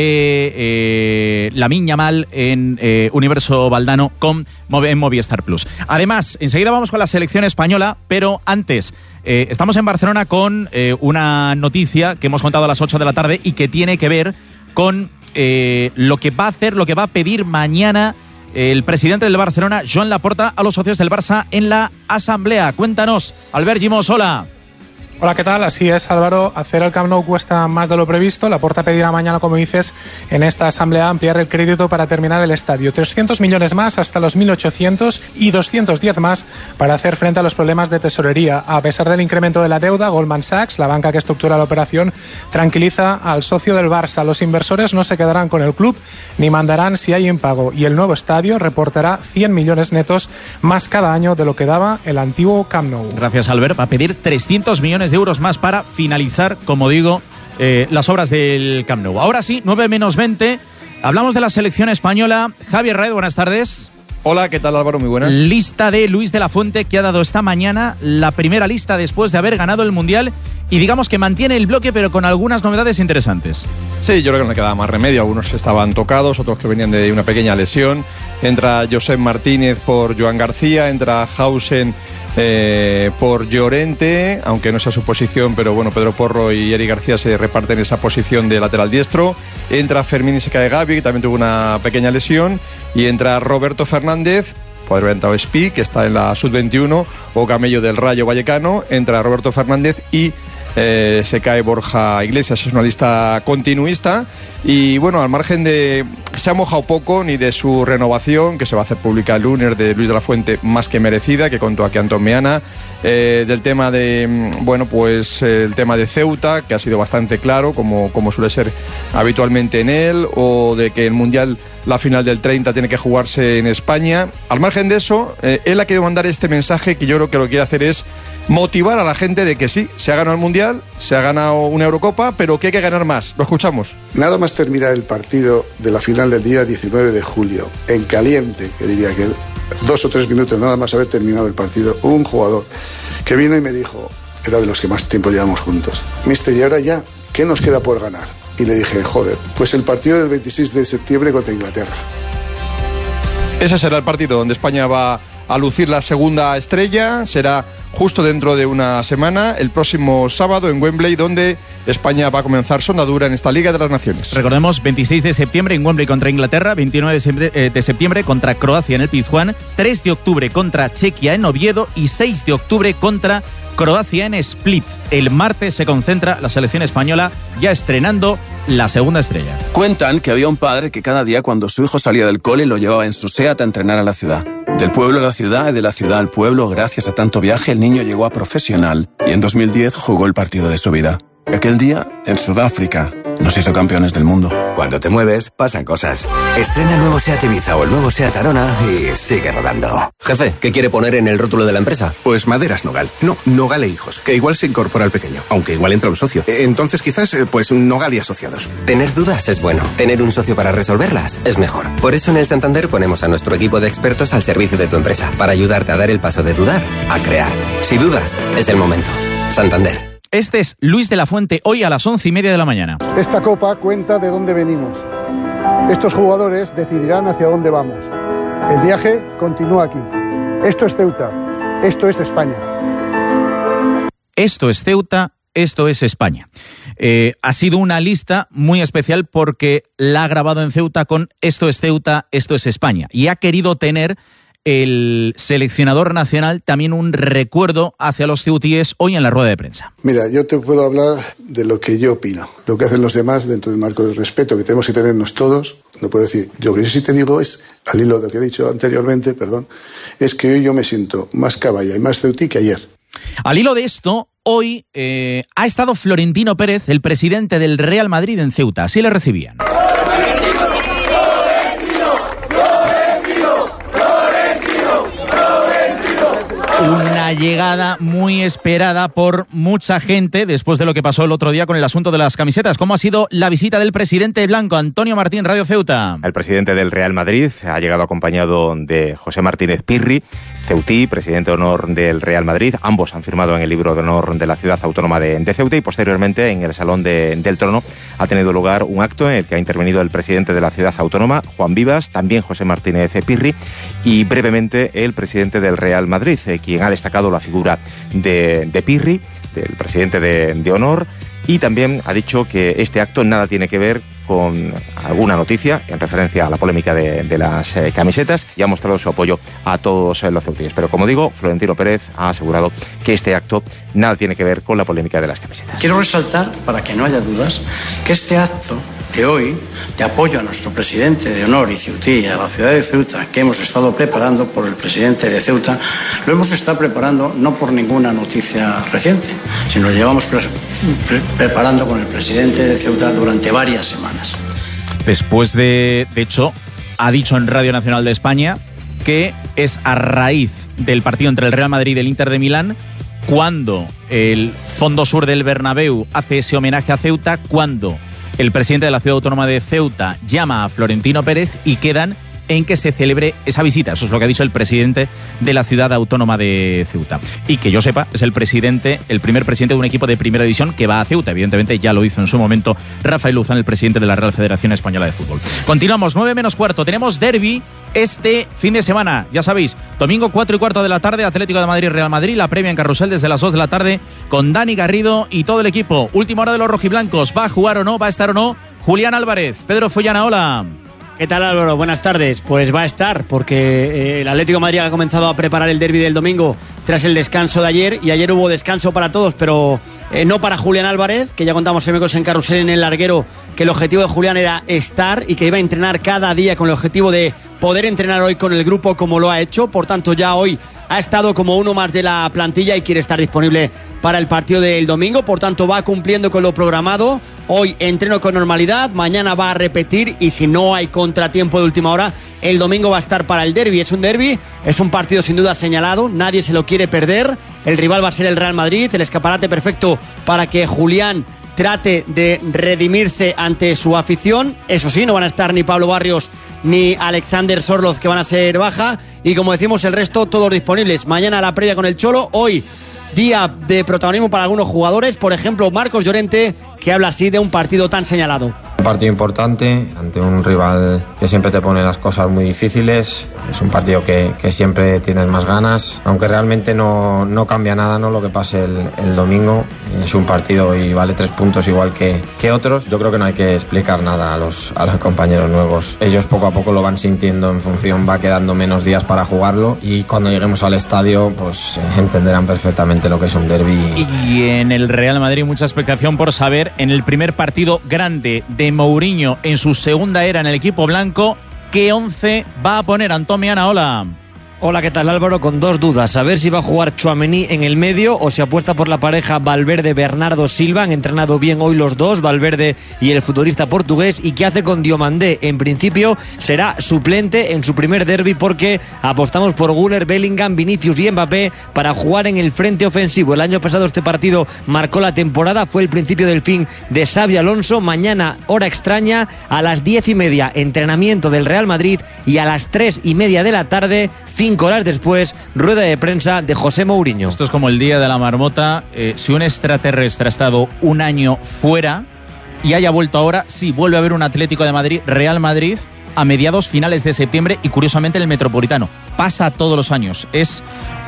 de Lamine Yamal en Universo Valdano en Movistar Plus. Además, enseguida vamos con la selección española, pero antes estamos en Barcelona con una noticia que hemos contado a las 8 de la tarde y que tiene que ver con lo que va a pedir mañana el presidente del Barcelona, Joan Laporta, a los socios del Barça en la asamblea. Cuéntanos, Albert Gimós, hola. Hola, ¿qué tal? Así es, Álvaro. Hacer el Camp Nou cuesta más de lo previsto. Laporta pedirá mañana, como dices, en esta asamblea ampliar el crédito para terminar el estadio. 300 millones más hasta los 1.800 y 210 más para hacer frente a los problemas de tesorería. A pesar del incremento de la deuda, Goldman Sachs, la banca que estructura la operación, tranquiliza al socio del Barça. Los inversores no se quedarán con el club ni mandarán si hay impago. Y el nuevo estadio reportará 100 millones netos más cada año de lo que daba el antiguo Camp Nou. Gracias, Albert. Va a pedir 300 millones de euros más para finalizar, como digo, las obras del Camp Nou. Ahora sí, 9:20, hablamos de la selección española. Javier Raed, buenas tardes. Hola, ¿qué tal, Álvaro? Muy buenas. Lista de Luis de la Fuente, que ha dado esta mañana la primera lista después de haber ganado el Mundial y digamos que mantiene el bloque pero con algunas novedades interesantes. Sí, yo creo que no le quedaba más remedio. Algunos estaban tocados, otros que venían de una pequeña lesión. Entra Josep Martínez por Joan García, entra Hausen por Llorente, aunque no sea su posición, pero bueno, Pedro Porro y Eric García se reparten esa posición de lateral diestro. Entra Fermín y se cae Gavi, que también tuvo una pequeña lesión, y entra Roberto Fernández, podría haber entrado Spi, que está en la Sub-21, o Camello del Rayo Vallecano. Entra Roberto Fernández y se cae Borja Iglesias. Es una lista continuista y bueno, al margen de se ha mojado poco ni de su renovación, que se va a hacer pública el lunes, de Luis de la Fuente, más que merecida, que contó aquí Antón Meana, del tema de el tema de Ceuta, que ha sido bastante claro, como suele ser habitualmente en él, o de que el Mundial, la final del 30 tiene que jugarse en España. Al margen de eso, él ha querido mandar este mensaje, que yo creo que lo que quiere hacer es motivar a la gente de que sí, se ha ganado el Mundial, se ha ganado una Eurocopa, pero que hay que ganar más. Lo escuchamos. Nada más terminar el partido de la final del día 19 de julio, en caliente, que diría que 2 o 3 minutos nada más haber terminado el partido, un jugador que vino y me dijo, era de los que más tiempo llevamos juntos: mister, ¿y ahora ya qué nos queda por ganar? Y le dije, joder, pues el partido del 26 de septiembre contra Inglaterra. Ese será el partido donde España va a lucir la segunda estrella. Será justo dentro de una semana, el próximo sábado en Wembley, donde España va a comenzar su andadura en esta Liga de las Naciones. Recordemos, 26 de septiembre en Wembley contra Inglaterra, 29 de septiembre contra Croacia en el Pizjuán, 3 de octubre contra Chequia en Oviedo y 6 de octubre contra Croacia en Split. El martes se concentra la selección española, ya estrenando la segunda estrella. Cuentan que había un padre que cada día, cuando su hijo salía del cole, lo llevaba en su SEAT a entrenar a la ciudad. Del pueblo a la ciudad y de la ciudad al pueblo, gracias a tanto viaje, el niño llegó a profesional y en 2010 jugó el partido de su vida. Aquel día, en Sudáfrica, nos hizo campeones del mundo. Cuando te mueves, pasan cosas. Estrena el nuevo SEAT Ibiza o el nuevo SEAT Arona y sigue rodando. Jefe, ¿qué quiere poner en el rótulo de la empresa? Pues Maderas Nogal. No, Nogal e Hijos, que igual se incorpora al pequeño, aunque igual entra un socio. Entonces quizás, Nogal y Asociados. Tener dudas es bueno. Tener un socio para resolverlas es mejor. Por eso en el Santander ponemos a nuestro equipo de expertos al servicio de tu empresa, para ayudarte a dar el paso de dudar a crear. Si dudas, es el momento. Santander. Este es Luis de la Fuente, hoy a las 11:30 de la mañana. Esta copa cuenta de dónde venimos. Estos jugadores decidirán hacia dónde vamos. El viaje continúa aquí. Esto es Ceuta. Esto es España. Esto es Ceuta. Esto es España. Ha sido una lista muy especial porque la ha grabado en Ceuta con Esto es Ceuta, esto es España. Y ha querido tener el seleccionador nacional también un recuerdo hacia los ceutíes hoy en la rueda de prensa. Mira, yo te puedo hablar de lo que yo opino, lo que hacen los demás dentro del marco del respeto que tenemos que tenernos todos. No puedo decir, lo que yo sí te digo es, al hilo de lo que he dicho anteriormente, es que hoy yo me siento más caballa y más ceutí que ayer. Al hilo de esto, hoy ha estado Florentino Pérez, el presidente del Real Madrid en Ceuta. Así le recibían. Una llegada muy esperada por mucha gente después de lo que pasó el otro día con el asunto de las camisetas. ¿Cómo ha sido la visita del presidente blanco? Antonio Martín, Radio Ceuta. El presidente del Real Madrid ha llegado acompañado de José Martínez Pirri, ceutí, presidente de honor del Real Madrid. Ambos han firmado en el libro de honor de la ciudad autónoma de Ceuta y posteriormente en el Salón del Trono ha tenido lugar un acto en el que ha intervenido el presidente de la ciudad autónoma, Juan Vivas, también José Martínez Pirri y brevemente el presidente del Real Madrid, quien ha destacado la figura de Pirri, del presidente de honor, y también ha dicho que este acto nada tiene que ver con alguna noticia en referencia a la polémica de las camisetas y ha mostrado su apoyo a todos los ceutíes. Pero como digo, Florentino Pérez ha asegurado que este acto nada tiene que ver con la polémica de las camisetas. Quiero resaltar, para que no haya dudas, que este acto de hoy, de apoyo a nuestro presidente de honor y ceutí, a la ciudad de Ceuta, que hemos estado preparando por el presidente de Ceuta, lo hemos estado preparando no por ninguna noticia reciente, sino lo llevamos preparando con el presidente de Ceuta durante varias semanas. Después de hecho, ha dicho en Radio Nacional de España que es a raíz del partido entre el Real Madrid y el Inter de Milán cuando el Fondo Sur del Bernabéu hace ese homenaje a Ceuta, cuando el presidente de la ciudad autónoma de Ceuta llama a Florentino Pérez y quedan en que se celebre esa visita. Eso es lo que ha dicho el presidente de la ciudad autónoma de Ceuta. Y que yo sepa, es el primer presidente de un equipo de primera división que va a Ceuta. Evidentemente ya lo hizo en su momento Rafael Luzán, el presidente de la Real Federación Española de Fútbol. Continuamos, 9:45. Tenemos derbi este fin de semana. Ya sabéis, domingo 4:15 de la tarde, Atlético de Madrid, Real Madrid. La previa en Carrusel desde las 2 de la tarde con Dani Garrido y todo el equipo. Última hora de los rojiblancos. ¿Va a jugar o no? ¿Va a estar o no? Julián Álvarez. Pedro Follana, hola. ¿Qué tal, Álvaro? Buenas tardes. Pues va a estar, porque el Atlético de Madrid ha comenzado a preparar el derbi del domingo tras el descanso de ayer, y ayer hubo descanso para todos, pero no para Julián Álvarez, que ya contamos en Carrusel en el larguero, que el objetivo de Julián era estar y que iba a entrenar cada día con el objetivo de poder entrenar hoy con el grupo como lo ha hecho. Por tanto, ya hoy ha estado como uno más de la plantilla y quiere estar disponible para el partido del domingo. Por tanto, va cumpliendo con lo programado. Hoy entreno con normalidad, mañana va a repetir y si no hay contratiempo de última hora, el domingo va a estar para el derbi. Es un derbi, es un partido sin duda señalado, nadie se lo quiere perder. El rival va a ser el Real Madrid, el escaparate perfecto para que Julián trate de redimirse ante su afición. Eso sí, no van a estar ni Pablo Barrios ni Alexander Sorloz, que van a ser baja, y como decimos, el resto todos disponibles. Mañana la previa con el Cholo, hoy día de protagonismo para algunos jugadores, por ejemplo Marcos Llorente, que habla así de un partido tan señalado. Un partido importante ante un rival que siempre te pone las cosas muy difíciles. Es un partido que siempre tienes más ganas, aunque realmente no cambia nada, ¿no? Lo que pase el domingo. Es un partido y vale 3 puntos igual que otros. Yo creo que no hay que explicar nada a los compañeros nuevos. Ellos poco a poco lo van sintiendo en función, va quedando menos días para jugarlo, y cuando lleguemos al estadio pues entenderán perfectamente lo que es un derbi. Y en el Real Madrid mucha expectación por saber, en el primer partido grande de Mourinho en su segunda era en el equipo blanco, ¿qué 11 va a poner? Antón Meana, hola. Hola, ¿qué tal, Álvaro? Con dos dudas, a ver si va a jugar Tchouaméni en el medio o si apuesta por la pareja Valverde-Bernardo Silva. Han entrenado bien hoy los dos, Valverde y el futbolista portugués. ¿Y qué hace con Diomandé? En principio será suplente en su primer derbi, porque apostamos por Güler, Bellingham, Vinicius y Mbappé para jugar en el frente ofensivo. El año pasado este partido marcó la temporada, fue el principio del fin de Xabi Alonso. Mañana, hora extraña, a las 10:30, entrenamiento del Real Madrid, y a las 3:30 de la tarde, fin 5 horas después, rueda de prensa de José Mourinho. Esto es como el día de la marmota. Si un extraterrestre ha estado un año fuera y haya vuelto ahora, sí, vuelve a haber un Atlético de Madrid, Real Madrid, a mediados finales de septiembre y curiosamente en el Metropolitano. Pasa todos los años. Es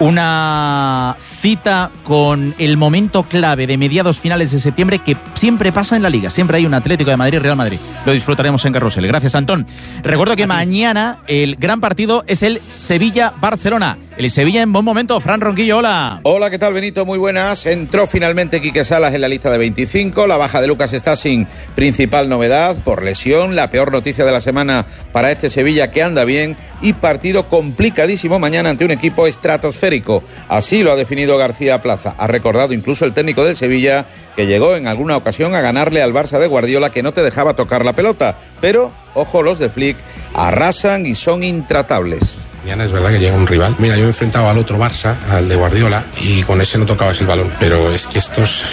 una cita con el momento clave de mediados finales de septiembre que siempre pasa en la Liga. Siempre hay un Atlético de Madrid, Real Madrid. Lo disfrutaremos en Carrusel. Gracias, Antón. Recuerdo que mañana el gran partido es el Sevilla-Barcelona. El Sevilla en buen momento. Fran Ronquillo, hola. Hola, ¿qué tal, Benito? Muy buenas. Entró finalmente Quique Salas en la lista de 25. La baja de Lucas Stásing, principal novedad, por lesión. La peor noticia de la semana para este Sevilla, que anda bien. Y partido complicadísimo mañana ante un equipo estratosférico. Así lo ha definido García Plaza. Ha recordado incluso el técnico del Sevilla que llegó en alguna ocasión a ganarle al Barça de Guardiola, que no te dejaba tocar la pelota. Pero, ojo, los de Flick arrasan y son intratables. Mañana es verdad que llega un rival. Mira, yo me he enfrentado al otro Barça, al de Guardiola, y con ese no tocabas el balón. Pero es que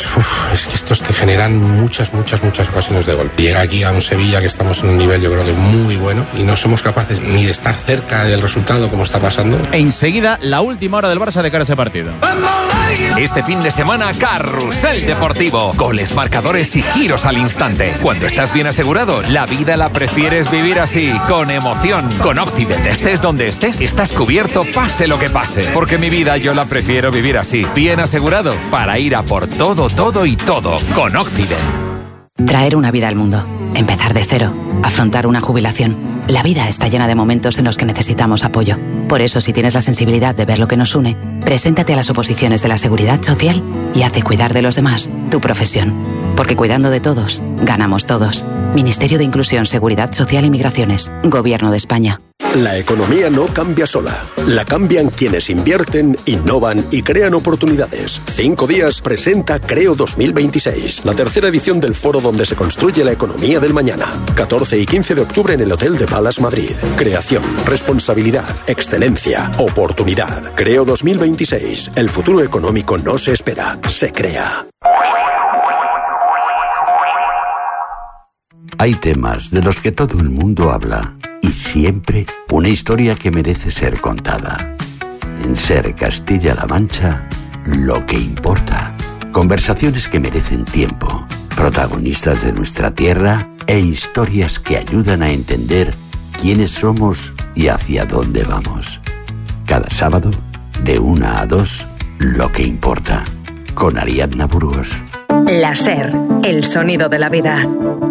estos te generan muchas ocasiones de gol. Llega aquí a un Sevilla que estamos en un nivel, yo creo que muy bueno, y no somos capaces ni de estar cerca del resultado como está pasando. Enseguida, la última hora del Barça de cara a ese partido. Este fin de semana, Carrusel Deportivo. Goles, marcadores y giros al instante. Cuando estás bien asegurado, la vida la prefieres vivir así, con emoción. Con Octibet, estés donde estés, estás cubierto pase lo que pase. Porque mi vida yo la prefiero vivir así, bien asegurado, para ir a por todo y todo. Con Octibet. Traer una vida al mundo, empezar de cero, afrontar una jubilación. La vida está llena de momentos en los que necesitamos apoyo. Por eso, si tienes la sensibilidad de ver lo que nos une, preséntate a las oposiciones de la Seguridad Social y haz de cuidar de los demás tu profesión. Porque cuidando de todos, ganamos todos. Ministerio de Inclusión, Seguridad Social y Migraciones. Gobierno de España. La economía no cambia sola. La cambian quienes invierten, innovan y crean oportunidades. 5 días presenta Creo 2026, la tercera edición del foro donde se construye la economía del mañana. 14 y 15 de octubre en el Hotel de Palace Madrid. Creación, responsabilidad, excelencia, oportunidad. Creo 2026. El futuro económico no se espera, se crea. Hay temas de los que todo el mundo habla y siempre una historia que merece ser contada. En Ser Castilla-La Mancha, lo que importa. Conversaciones que merecen tiempo, protagonistas de nuestra tierra e historias que ayudan a entender quiénes somos y hacia dónde vamos. Cada sábado, de 1 a 2, lo que importa. Con Ariadna Burgos. La Ser, el sonido de la vida.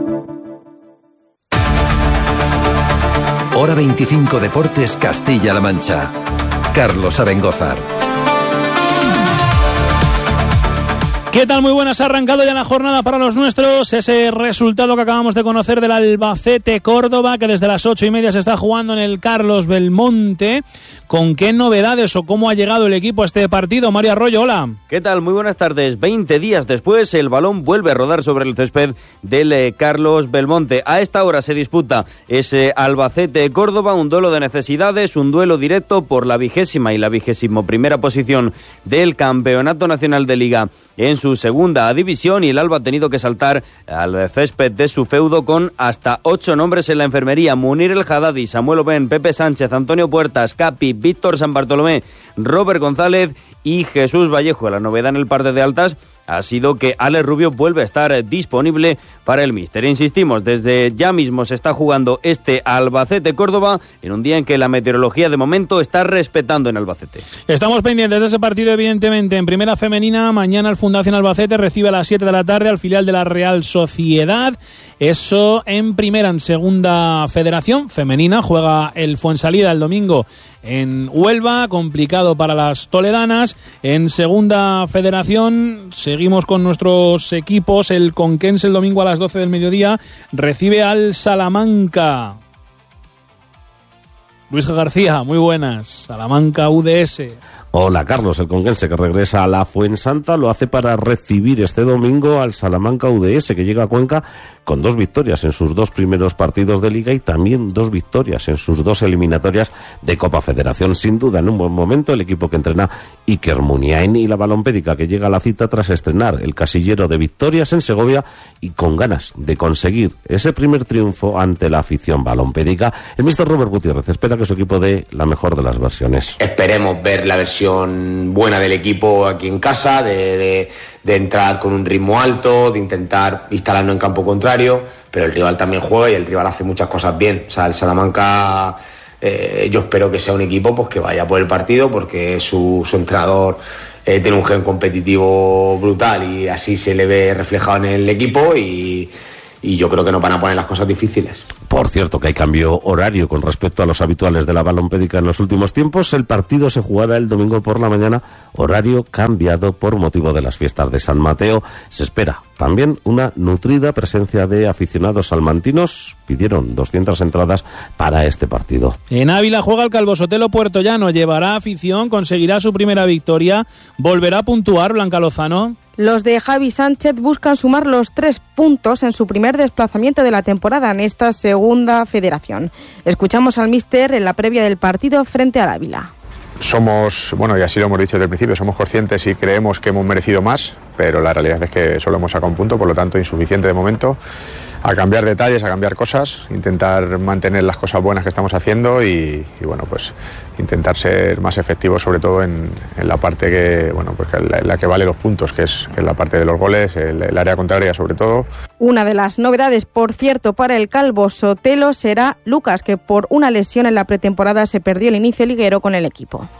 Hora 25 Deportes Castilla-La Mancha. Carlos Abengózar. ¿Qué tal? Muy buenas. Ha arrancado ya la jornada para los nuestros. Ese resultado que acabamos de conocer del Albacete Córdoba, que desde las 8:30 se está jugando en el Carlos Belmonte. ¿Con qué novedades o cómo ha llegado el equipo a este partido? Mario Arroyo, hola. ¿Qué tal? Muy buenas tardes. 20 días después, el balón vuelve a rodar sobre el césped del Carlos Belmonte. A esta hora se disputa ese Albacete Córdoba, un duelo de necesidades, un duelo directo por la 20ª y la 21ª posición del Campeonato Nacional de Liga en su segunda división, y el Alba ha tenido que saltar al césped de su feudo con hasta 8 nombres en la enfermería: Munir El Haddadi, Samuel Oben, Pepe Sánchez, Antonio Puertas, Capi, Víctor San Bartolomé, Robert González y Jesús Vallejo. La novedad en el parte de altas ha sido que Alex Rubio vuelve a estar disponible para el míster. Insistimos, desde ya mismo se está jugando este Albacete Córdoba en un día en que la meteorología de momento está respetando en Albacete. Estamos pendientes de ese partido, evidentemente. En primera femenina, mañana el Fundación Albacete recibe a las 7 de la tarde al filial de la Real Sociedad. Eso en primera. En segunda federación femenina juega el Fuensalida el domingo en Huelva, complicado para las toledanas. En segunda federación seguimos con nuestros equipos. El Conquense el domingo a las 12 del mediodía recibe al Salamanca. Luis García, muy buenas. Salamanca UDS. Hola Carlos, el Conquense que regresa a la Fuensanta lo hace para recibir este domingo al Salamanca UDS, que llega a Cuenca con 2 victorias en sus 2 primeros partidos de Liga y también 2 victorias en sus 2 eliminatorias de Copa Federación. Sin duda, en un buen momento, el equipo que entrena Iker Muniain, y la Balompédica, que llega a la cita tras estrenar el casillero de victorias en Segovia y con ganas de conseguir ese primer triunfo ante la afición balompédica. El míster Robert Gutiérrez espera que su equipo dé la mejor de las versiones. Esperemos ver la versión buena del equipo aquí en casa, de entrar con un ritmo alto, de intentar instalarnos en campo contrario, pero el rival también juega y el rival hace muchas cosas bien. O sea, el Salamanca, yo espero que sea un equipo pues que vaya por el partido, porque su entrenador tiene un gen competitivo brutal y así se le ve reflejado en el equipo, y yo creo que nos van a poner las cosas difíciles. Por cierto, que hay cambio horario con respecto a los habituales de la Balompédica en los últimos tiempos. El partido se jugará el domingo por la mañana, horario cambiado por motivo de las fiestas de San Mateo. Se espera también una nutrida presencia de aficionados salmantinos. Pidieron 200 entradas para este partido. En Ávila juega el Calvo Sotelo Puertollano. Llevará afición, conseguirá su primera victoria. ¿Volverá a puntuar Blanca Lozano? Los de Javi Sánchez buscan sumar los 3 puntos en su primer desplazamiento de la temporada en esta segunda federación. Escuchamos al míster en la previa del partido frente al Ávila. Somos, y así lo hemos dicho desde el principio, somos conscientes y creemos que hemos merecido más, pero la realidad es que solo hemos sacado un punto, por lo tanto insuficiente de momento. A cambiar detalles, a cambiar cosas, intentar mantener las cosas buenas que estamos haciendo y intentar ser más efectivos, sobre todo en la parte que, la que vale los puntos, que es la parte de los goles, el área contraria sobre todo. Una de las novedades, por cierto, para el Calvo Sotelo será Lucas, que por una lesión en la pretemporada se perdió el inicio liguero con el equipo.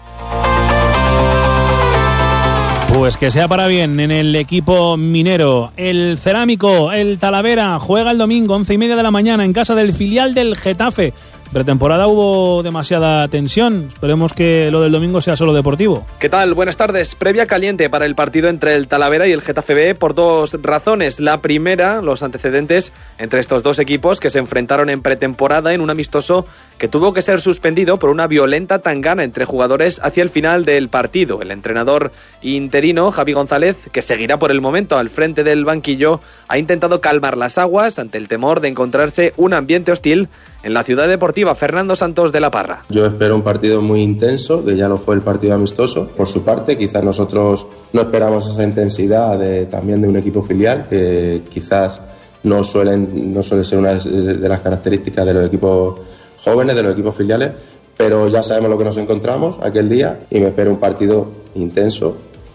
Pues que sea para bien en el equipo minero. El Cerámico, el Talavera, juega el domingo 11:30 de la mañana en casa del filial del Getafe. Pretemporada hubo demasiada tensión. Esperemos que lo del domingo sea solo deportivo. ¿Qué tal? Buenas tardes. Previa caliente para el partido entre el Talavera y el Getafe B por 2 razones. La primera, los antecedentes entre estos 2 equipos que se enfrentaron en pretemporada en un amistoso que tuvo que ser suspendido por una violenta tangana entre jugadores hacia el final del partido. El entrenador interino, Javi González, que seguirá por el momento al frente del banquillo, ha intentado calmar las aguas ante el temor de encontrarse un ambiente hostil en la ciudad deportiva. Fernando Santos de la Parra. Yo espero un partido muy intenso, que ya lo fue el partido amistoso. Por su parte, quizás nosotros no esperamos esa intensidad también de un equipo filial, que quizás no suele ser una de las características de los equipos jóvenes, de los equipos filiales, pero ya sabemos lo que nos encontramos aquel día y me espero un partido intenso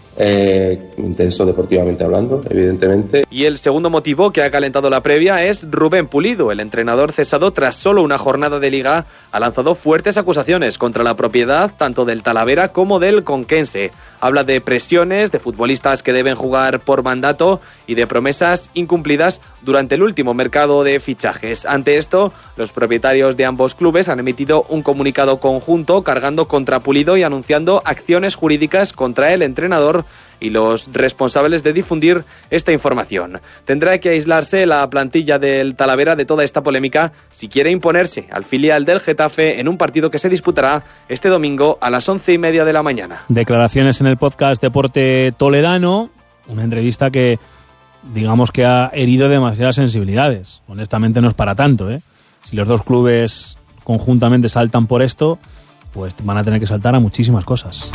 deportivamente hablando, evidentemente. Y el segundo motivo que ha calentado la previa es Rubén Pulido. El entrenador cesado tras solo una jornada de Liga ha lanzado fuertes acusaciones contra la propiedad tanto del Talavera como del Conquense. Habla de presiones, de futbolistas que deben jugar por mandato y de promesas incumplidas durante el último mercado de fichajes. Ante esto, los propietarios de ambos clubes han emitido un comunicado conjunto cargando contra Pulido y anunciando acciones jurídicas contra el entrenador y los responsables de difundir esta información. Tendrá que aislarse la plantilla del Talavera de toda esta polémica si quiere imponerse al filial del Getafe en un partido que se disputará este domingo a las 11:30 de la mañana. Declaraciones en el podcast Deporte Toledano, una entrevista que digamos que ha herido demasiadas sensibilidades. Honestamente no es para tanto, ¿eh? Si los 2 clubes conjuntamente saltan por esto, pues van a tener que saltar a muchísimas cosas.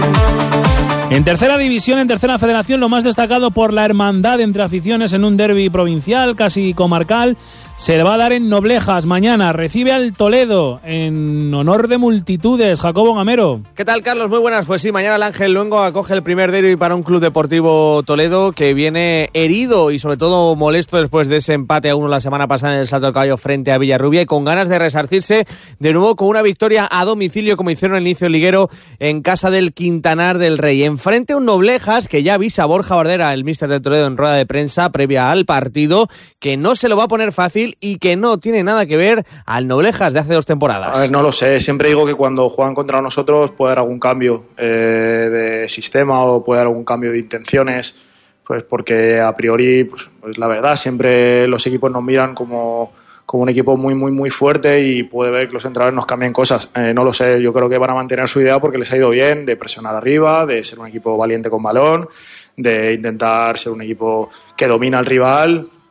En tercera división, en tercera federación, lo más destacado por la hermandad entre aficiones en un derbi provincial, casi comarcal, se va a dar en Noblejas. Mañana recibe al Toledo en honor de multitudes. Jacobo Gamero. ¿Qué tal, Carlos? Muy buenas. Pues sí, mañana el Ángel Luengo acoge el primer derbi para un Club Deportivo Toledo que viene herido y sobre todo molesto después de ese empate a 1 la semana pasada en el Salto del Caballo frente a Villarrubia y con ganas de resarcirse de nuevo con una victoria a domicilio como hicieron el inicio liguero en casa del Quintanar del Rey. Enfrente a un Noblejas que ya avisa a Borja Bardera, el míster de Toledo, en rueda de prensa previa al partido, que no se lo va a poner fácil y que no tiene nada que ver al Noblejas de hace 2 temporadas. A ver, no lo sé. Siempre digo que cuando juegan contra nosotros puede haber algún cambio de sistema o puede haber algún cambio de intenciones, pues porque a priori, pues la verdad, siempre los equipos nos miran como un equipo muy, muy, muy fuerte y puede ver que los entrenadores nos cambien cosas. No lo sé. Yo creo que van a mantener su idea porque les ha ido bien de presionar arriba, de ser un equipo valiente con balón, de intentar ser un equipo que domina al rival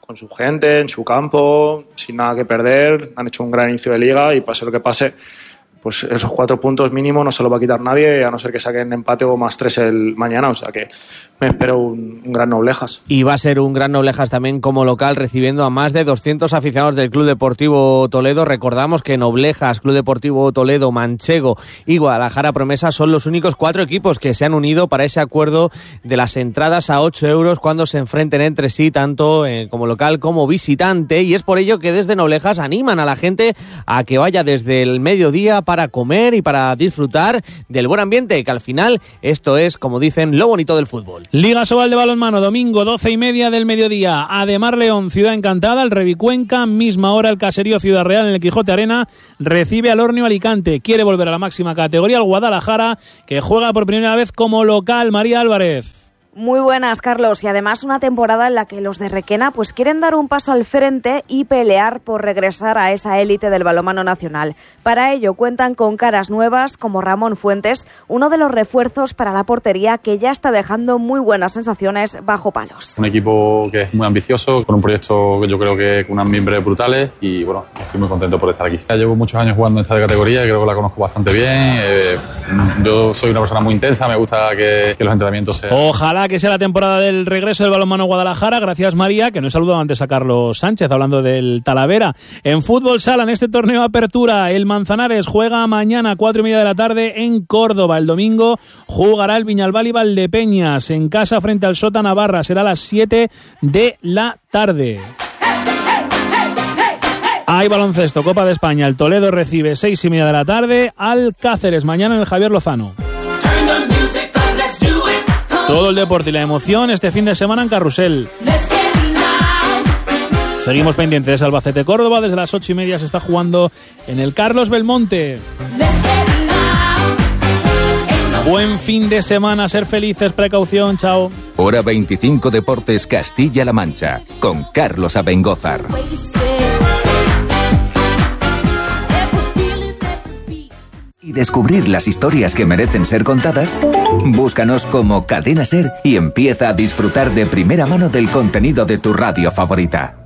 con su gente, en su campo, sin nada que perder. Han hecho un gran inicio de liga y pase lo que pase, pues esos 4 puntos mínimo no se lo va a quitar nadie, a no ser que saquen empate o +3 el mañana. O sea que me espero un gran Noblejas. Y va a ser un gran Noblejas también como local, recibiendo a más de 200 aficionados del Club Deportivo Toledo. Recordamos que Noblejas, Club Deportivo Toledo, Manchego y Guadalajara Promesa son los únicos 4 equipos que se han unido para ese acuerdo de las entradas a 8 euros cuando se enfrenten entre sí, tanto como local como visitante. Y es por ello que desde Noblejas animan a la gente a que vaya desde el mediodía para comer y para disfrutar del buen ambiente, que al final esto es, como dicen, lo bonito del fútbol. Liga Sobal de balonmano, domingo 12:30 del mediodía. Ademar León, Ciudad Encantada, el Revicuenca, misma hora el Caserío Ciudad Real en el Quijote Arena, recibe al Ornio Alicante. Quiere volver a la máxima categoría el Guadalajara, que juega por primera vez como local. María Álvarez. Muy buenas, Carlos, y además una temporada en la que los de Requena pues quieren dar un paso al frente y pelear por regresar a esa élite del balonmano nacional. Para ello cuentan con caras nuevas como Ramón Fuentes, uno de los refuerzos para la portería que ya está dejando muy buenas sensaciones bajo palos. Un equipo que es muy ambicioso, con un proyecto que yo creo que con unas miembros brutales y bueno, estoy muy contento por estar aquí. Ya llevo muchos años jugando en esta categoría y creo que la conozco bastante bien. Yo soy una persona muy intensa, me gusta que los entrenamientos sean... Ojalá que sea la temporada del regreso del balonmano Guadalajara. Gracias, María, que no he saludado antes a Carlos Sánchez hablando del Talavera. En fútbol sala, en este torneo de apertura, el Manzanares juega mañana a 4:30 de la tarde en Córdoba. El domingo jugará el Viñalbal y Valdepeñas en casa frente al Sota Navarra. Será a las 7 de la tarde. Hay baloncesto, Copa de España. El Toledo recibe 6:30 de la tarde al Cáceres mañana en el Javier Lozano. Todo el deporte y la emoción este fin de semana en Carrusel. Seguimos pendientes de Albacete Córdoba. Desde las 8:30 se está jugando en el Carlos Belmonte. Buen fin de semana, ser felices, precaución, chao. Hora 25 Deportes Castilla-La Mancha, con Carlos Abengózar. Y descubrir las historias que merecen ser contadas, búscanos como Cadena Ser y empieza a disfrutar de primera mano del contenido de tu radio favorita.